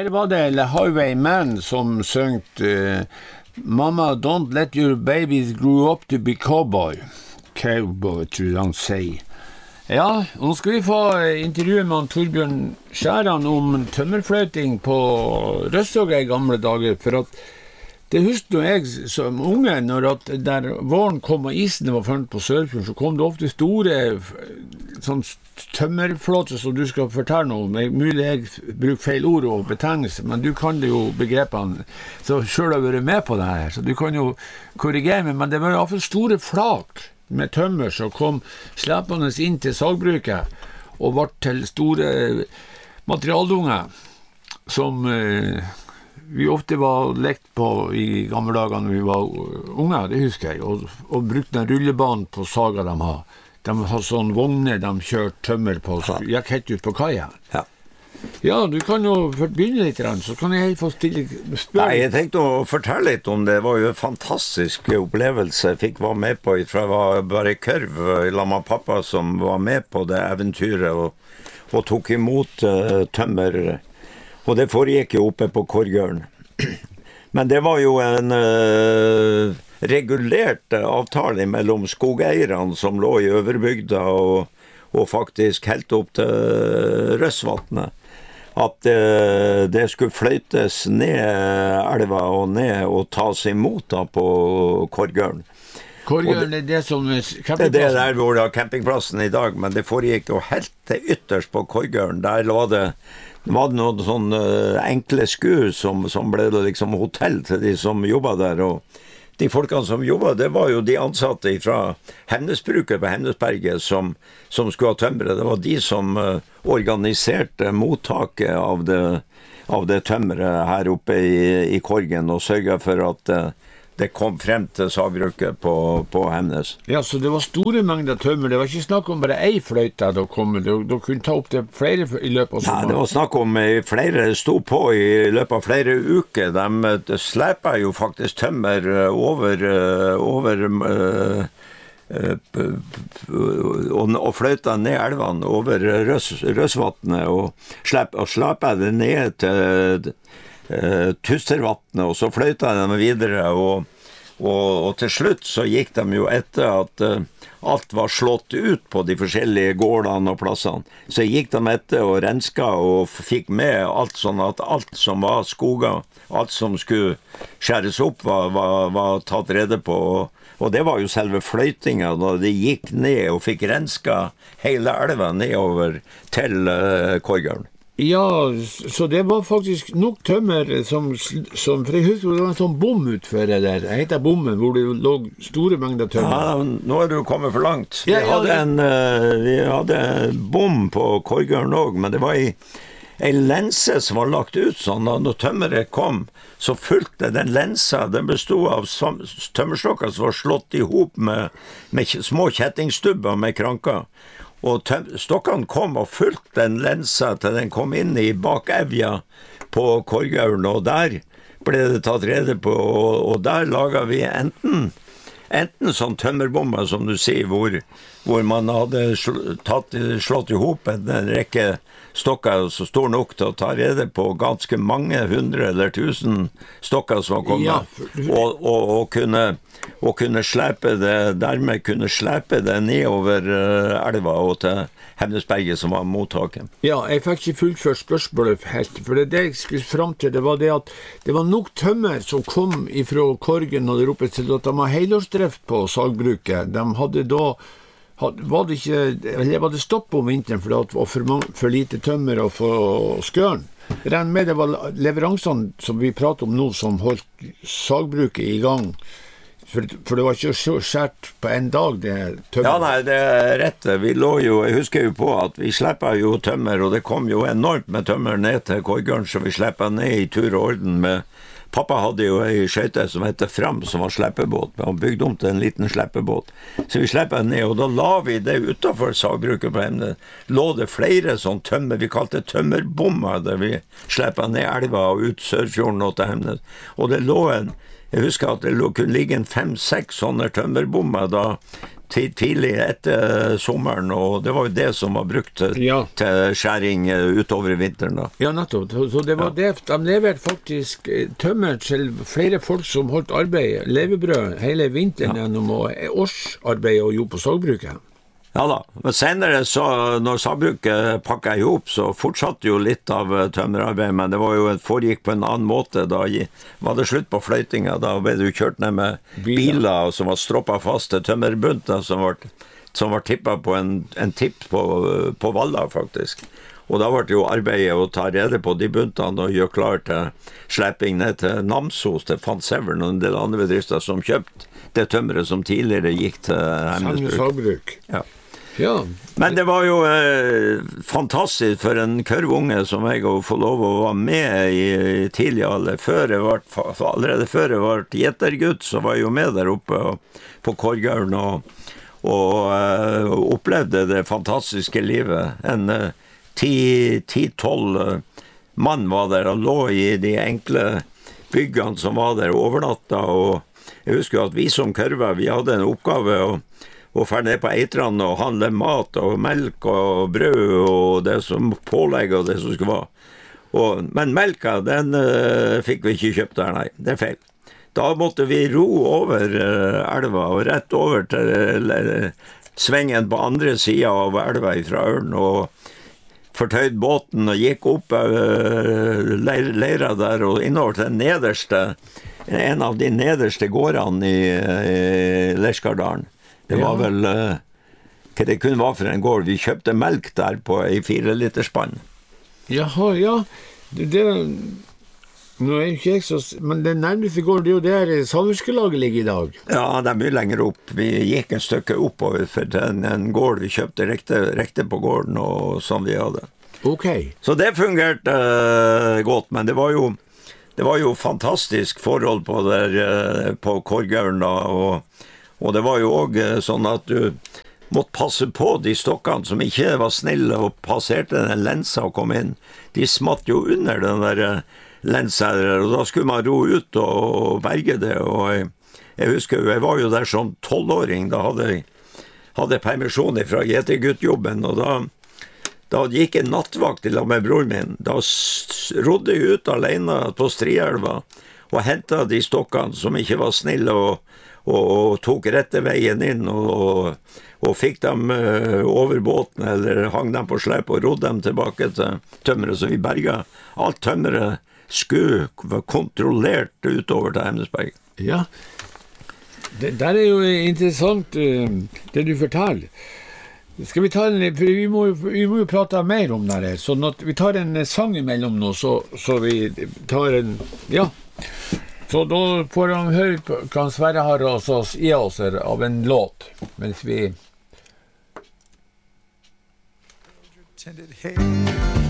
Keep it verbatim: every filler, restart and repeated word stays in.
her var det Le Highwaymen som søngt uh, Mama, don't let your babies grow up to be cowboy. Cowboy, tror jeg han sier. Ja, nå skal vi få intervjue med Torbjørn Skjæran om tømmerfløyting på Røssåga i gamle dager, for at det husker jeg som unge, når at der våren kom og isen var funnet på Sørfjorden, så kom det ofte store sånn tømmerflåter som du skal fortelle noe om. Mulig jeg bruker feil ord og betegnelse, men du kan det jo begrepene, så selv har vært med på det her, så du kan jo korrigere meg, men det var i hvert fall store flak med tømmer som kom slepende inn til sagbruket og ble til store materialdunger som eh, vi ofte var lekt på i gamle dager når vi var unge, det husker jeg, og, og brukte den rullebanen på saga de har. De har sånn vogner de kjørte tømmer på, så gikk helt ut på kaia. Ja. Ja, du kan jo begynne litt, så kan jeg få stille spørsmål. Nei, jeg tenkte å fortelle litt om det. Det var jo en fantastisk opplevelse jeg fikk være med på. Fra jeg var bare kørv, i lag med pappa som var med på det eventyret og, og tok imot uh, tømmer. Og det foregikk jo oppe på Korgøren. Men det var jo en uh, regulert avtale mellom skogeierne som lå i Øverbygda og, og faktisk helt opp til Røssvatnet. At uh, det skulle fløytes ned elva og ned og tas imot da på Korgøren. Korgøren er det som er campingplassen? Det er det der hvor det er campingplassen i dag, men det foregikk jo helt til ytterst på Korgøren. Der lå det Det var noen sånne uh, enkle skur som, som ble liksom hotell til de som jobbet der, og de folkene som jobbet, det var jo de ansatte fra Hemnesbruket på Hemnesberget som, som skulle ha tømmeret. Det var de som uh, organiserte mottaket av det, av det tømmeret her oppe i, i Korgen, og sørget for at uh, det kom frem til sagbruket på, på Hemnes. Ja, så det var store mengder tømmer. Det var ikke snakk om bare ei fløyte da kom. Du, du kunne ta opp det flere i løpet av sommeren. Nei, det var snakk om flere sto på i løpet av flere uker. De, de slepet jo faktisk tømmer over, over uh, uh, og, og fløyta ned elvene over Røs, Røssvatnet og, slep, og slepet det ned til Uh, Tustervatnet, og så fløyta de videre, og, og, og til slutt så gikk de jo etter at uh, alt var slått ut på de forskjellige gårdene og plassene. Så gikk de etter og renska og fikk med alt sånn at alt som var skoger, alt som skulle skjæres opp var, var, var tatt rede på, og, og det var jo selve fløytinga da de gikk ned og fikk renska hele elva nedover til uh, Korgøren. Ja, så det var faktisk nok tømmer som, som for jeg husker det var en sånn bom utfor det der, jeg heter bommen, hvor det lå store mengder tømmer. Ja, nå er du kommet for langt. Vi hadde en, uh, vi hadde bom på Korgøren også, men det var i en lense som var lagt ut sånn, og når tømmeret kom, så fulgte den lensa, den bestod av tømmerstokker som var slått ihop med, med små kjettingstubber med kranker. Og stokkene kom og fulgte den lensa til den kom inn i bakevja på Korgøren, og der ble det tatt rede på, og, og der laget vi enten, enten sånn tømmerbomber, som du sier, hvor, hvor man hadde sl- tatt, slått ihop en rekke stokker så stor nok til å ta rede på ganske mange hundre eller tusen stokker som var kommet, ja, for... og, og, og kunne og kunne slepe det, dermed kunne slepe det nedover uh, elva og til Hemnesberget som var mottaket. Ja, jeg fikk ikke fullført spørsmålet helt, for det, det jeg skulle frem til, det var det at det var nok tømmer som kom fra Korgen og der oppe til at de var helårsdrift på sagbruket. De hadde da, had, var det ikke, eller var det stopp om vinteren for det var for, for lite tømmer og for skøren. Renn med det var leveransene som vi prater om nå som holdt sagbruket i gang. For, for det var ikke så skjært på en dag det tømmer. Ja, nei, det er rett. Vi lå jo, jeg husker jo på at vi sleppet jo tømmer, og det kom jo enormt med tømmer ned til Korgøren, så vi sleppet ned i tur og orden med... Pappa hadde jo en skøyte som heter Fram, som var sleppebåt, men han bygde om til en liten sleppebåt. Så vi sleppet ned, og da la vi det utenfor sagbruket på Hemnes. Lå det flere sånn tømmer, vi kalte det tømmerbommer, der vi sleppet ned elva og ut Sørfjorden og til Hemnes. Og det lå en... Jeg husker at det kunne ligge en fem-seks sånne tømmerbommer da tidlig etter sommeren, og det var jo det som var brukt til, ja. til skjæring utover vinteren da. Ja, nettopp. Så det var ja. det, de leverte faktisk tømmer til flere folk som holdt arbeid, levebrød, hele vinteren ja. gjennom årsarbeid og jobb på sagbruket. Ja da, men senere så, når sagbruket pakket ihop, så fortsatte jo litt av tømmerarbeid, men det var jo et foregikk på en annen måte. Da var det slutt på fløytinga, da ble du kjørt ned med biler, biler som var stroppet fast til tømmerbunter, som var, som var tippet på en, en tipp på, på Valla, faktisk. Og da var det jo arbeidet å ta rede på de buntene og gjøre klar til slepping ned til Namsos, til Fannsevern og en del andre bedrifter som kjøpte det tømmeret som tidligere gikk til Hemnesbruk. Sagbruk. Ja. Ja. Men det var jo eh, fantastisk for en kørvunge som jeg å få lov å være med i tidlig alder. Før jeg var, allerede før jeg var gjetergutt, så var jeg jo med der oppe på Korgaulen og, og eh, opplevde det fantastiske livet. En ti-tolv eh, mann var der og lå i de enkle byggene som var der overnatta, og jeg husker at vi som kørver, vi hadde en oppgave å og fer ned på Eitran og handle mat og melk og brød og det som pålegg og det som skulle være. Og, men melka, den uh, fikk vi ikke kjøpt der, nei, det er feil. Da måtte vi ro over uh, elva og rett over til uh, svengen på andre siden av elva fra Ørn og fortøyd båten og gikk opp uh, leir, leira der og innover til den nederste, en av de nederste gårdene i, i Lerskardalen. Det var vel uh, hva det kunne være for en gård. Vi kjøpte melk der på en fire liters spann. Jaha, ja. Det, det, nå er jo ikke jeg så... Men den nærmeste gård, det er jo der Salverskelaget ligger i dag. Ja, det er mye lenger opp. Vi gikk en stykke oppover for en, en gård vi kjøpte rekte, rekte på gården og som vi hadde. Ok. Så det fungerte uh, godt, men det var jo, det var jo fantastisk forhold på, der, uh, på Korgaulen da, og Og det var jo også sånn at du måtte passe på de stokkene som ikke var snille og passerte den lensa og kom inn. De smatt jo under den der lensa, og da skulle man ro ut og berge det. Og jeg, jeg husker, jeg var jo der som tolvåring, da hadde jeg hadde permisjon fra gjeterguttjobben, og da, da gikk en nattvakt til med broren min. Da rodde jeg ut alene på Strielva og hentet de stokkene som ikke var snille og Og, og tok rette veien inn og, og, og fikk dem uh, over båten eller hang dem på slep og rodde dem tilbake til tømmeret, så vi berga. Alt tømmeret skulle være kontrollert utover til Hemnesberg. Ja, det der er jo interessant uh, det du forteller. Skal vi ta en, for vi må, vi må jo prate mer om det her, så vi tar en sang imellom nå, så, så vi tar en, ja. Så da får han høre hva Sverre har hos oss i oss av en låt, mens vi...